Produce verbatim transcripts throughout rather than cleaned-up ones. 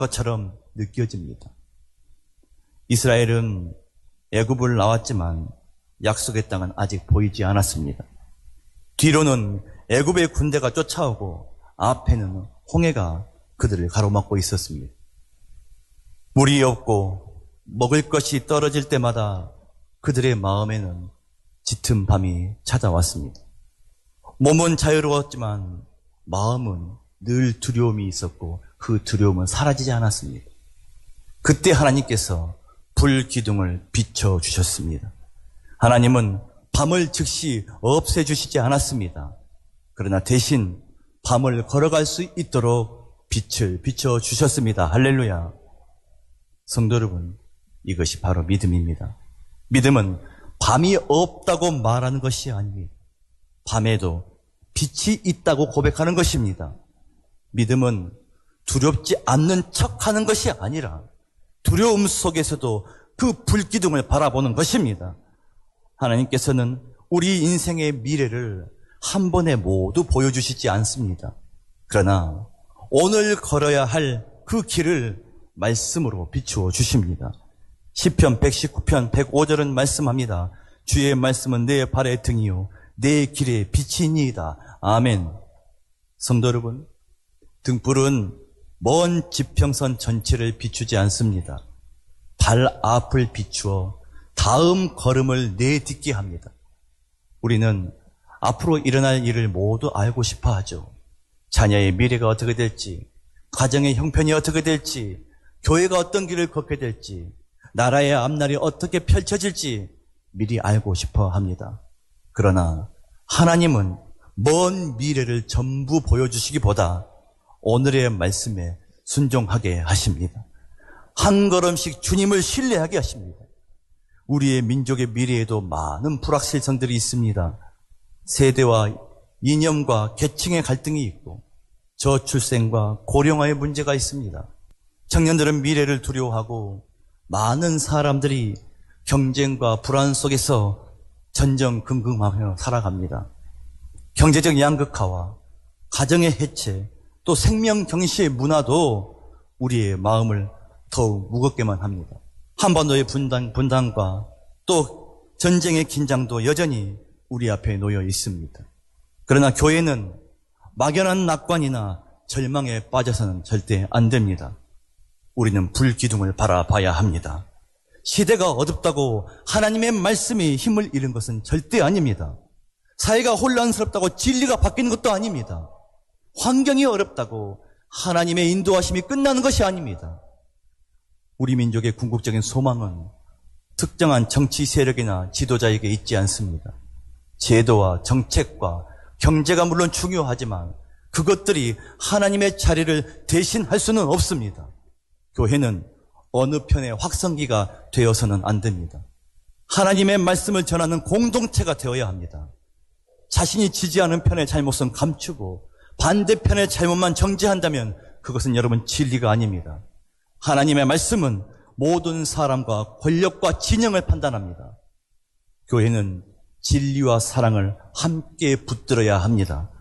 것처럼 느껴집니다. 이스라엘은 애굽을 나왔지만 약속의 땅은 아직 보이지 않았습니다. 뒤로는 애굽의 군대가 쫓아오고 앞에는 홍해가 그들을 가로막고 있었습니다. 물이 없고 먹을 것이 떨어질 때마다 그들의 마음에는 짙은 밤이 찾아왔습니다. 몸은 자유로웠지만 마음은 늘 두려움이 있었고 그 두려움은 사라지지 않았습니다. 그때 하나님께서 불기둥을 비춰주셨습니다. 하나님은 밤을 즉시 없애주시지 않았습니다. 그러나 대신 밤을 걸어갈 수 있도록 빛을 비춰주셨습니다. 할렐루야. 성도 여러분, 이것이 바로 믿음입니다. 믿음은 밤이 없다고 말하는 것이 아닙니다. 밤에도 빛이 있다고 고백하는 것입니다. 믿음은 두렵지 않는 척하는 것이 아니라 두려움 속에서도 그 불기둥을 바라보는 것입니다. 하나님께서는 우리 인생의 미래를 한 번에 모두 보여주시지 않습니다. 그러나 오늘 걸어야 할 그 길을 말씀으로 비추어 주십니다. 시편 백십구 편 백오 절은 말씀합니다. 주의 말씀은 내 발의 등이요 내 길의 빛이니이다. 아멘. 성도 여러분, 등불은 먼 지평선 전체를 비추지 않습니다. 발 앞을 비추어 다음 걸음을 내딛게 합니다. 우리는 앞으로 일어날 일을 모두 알고 싶어 하죠. 자녀의 미래가 어떻게 될지, 가정의 형편이 어떻게 될지, 교회가 어떤 길을 걷게 될지, 나라의 앞날이 어떻게 펼쳐질지 미리 알고 싶어 합니다. 그러나 하나님은 먼 미래를 전부 보여주시기보다 오늘의 말씀에 순종하게 하십니다. 한 걸음씩 주님을 신뢰하게 하십니다. 우리의 민족의 미래에도 많은 불확실성들이 있습니다. 세대와 이념과 계층의 갈등이 있고 저출생과 고령화의 문제가 있습니다. 청년들은 미래를 두려워하고 많은 사람들이 경쟁과 불안 속에서 전전긍긍하며 살아갑니다. 경제적 양극화와 가정의 해체, 또 생명 경시의 문화도 우리의 마음을 더욱 무겁게만 합니다. 한반도의 분단, 분단과 또 전쟁의 긴장도 여전히 우리 앞에 놓여 있습니다. 그러나 교회는 막연한 낙관이나 절망에 빠져서는 절대 안 됩니다. 우리는 불기둥을 바라봐야 합니다. 시대가 어둡다고 하나님의 말씀이 힘을 잃은 것은 절대 아닙니다. 사회가 혼란스럽다고 진리가 바뀌는 것도 아닙니다. 환경이 어렵다고 하나님의 인도하심이 끝나는 것이 아닙니다. 우리 민족의 궁극적인 소망은 특정한 정치 세력이나 지도자에게 있지 않습니다. 제도와 정책과 경제가 물론 중요하지만 그것들이 하나님의 자리를 대신할 수는 없습니다. 교회는 어느 편의 확성기가 되어서는 안 됩니다. 하나님의 말씀을 전하는 공동체가 되어야 합니다. 자신이 지지하는 편의 잘못은 감추고 반대편의 잘못만 정죄한다면 그것은 여러분 진리가 아닙니다. 하나님의 말씀은 모든 사람과 권력과 진영을 판단합니다. 교회는 진리와 사랑을 함께 붙들어야 합니다.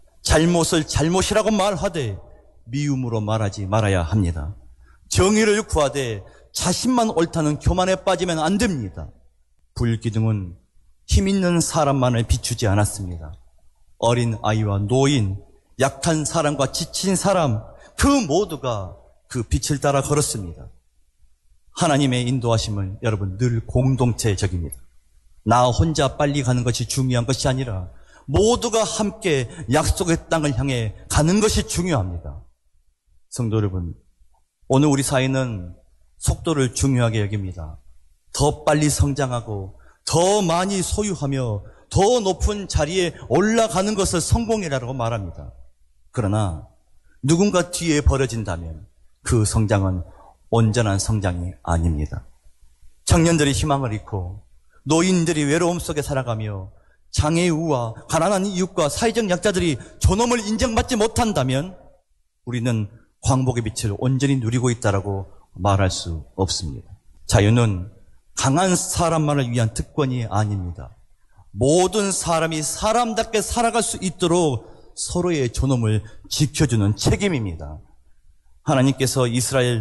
잘못을 잘못이라고 말하되 미움으로 말하지 말아야 합니다. 정의를 구하되 자신만 옳다는 교만에 빠지면 안 됩니다. 불기둥은 힘 있는 사람만을 비추지 않았습니다. 어린 아이와 노인, 약한 사람과 지친 사람, 그 모두가 그 빛을 따라 걸었습니다. 하나님의 인도하심은 여러분 늘 공동체적입니다. 나 혼자 빨리 가는 것이 중요한 것이 아니라 모두가 함께 약속의 땅을 향해 가는 것이 중요합니다. 성도 여러분, 오늘 우리 사회는 속도를 중요하게 여깁니다. 더 빨리 성장하고 더 많이 소유하며 더 높은 자리에 올라가는 것을 성공이라고 말합니다. 그러나 누군가 뒤에 버려진다면 그 성장은 온전한 성장이 아닙니다. 청년들이 희망을 잃고 노인들이 외로움 속에 살아가며 장애우와 가난한 이웃과 사회적 약자들이 존엄을 인정받지 못한다면 우리는 광복의 빛을 온전히 누리고 있다라고 말할 수 없습니다. 자유는 강한 사람만을 위한 특권이 아닙니다. 모든 사람이 사람답게 살아갈 수 있도록 서로의 존엄을 지켜주는 책임입니다. 하나님께서 이스라엘